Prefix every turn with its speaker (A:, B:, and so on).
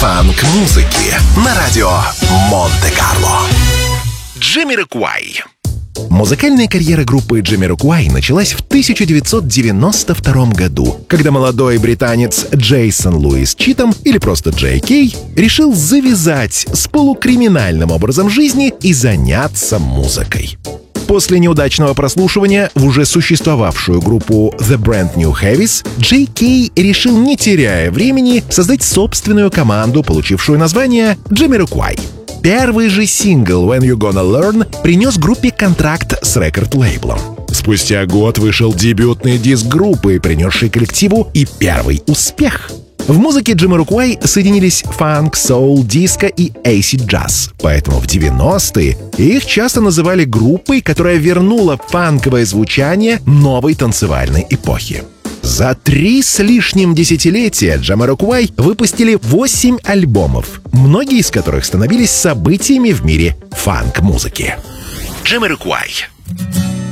A: фанк-музыки на радио Монте-Карло. Джамирокуай. Музыкальная карьера группы Джамирокуай началась в 1992 году, когда молодой британец Джейсон Луис Читам, или просто Джей Кей, решил завязать с полукриминальным образом жизни и заняться музыкой. После неудачного прослушивания в уже существовавшую группу The Brand New Heavies, Джей Кей решил, не теряя времени, создать собственную команду, получившую название Джамирокуай. Первый же сингл «When You Gonna Learn» принес группе контракт с рекорд-лейблом. Спустя год вышел дебютный диск группы, принесший коллективу и первый успех. В музыке Джамирокуай соединились фанк, соул, диско и эйсид джаз, поэтому в 90-е их часто называли группой, которая вернула фанковое звучание новой танцевальной эпохи. За 3 с лишним десятилетия Джамирокуай выпустили 8 альбомов, многие из которых становились событиями в мире фанк-музыки. Джамирокуай.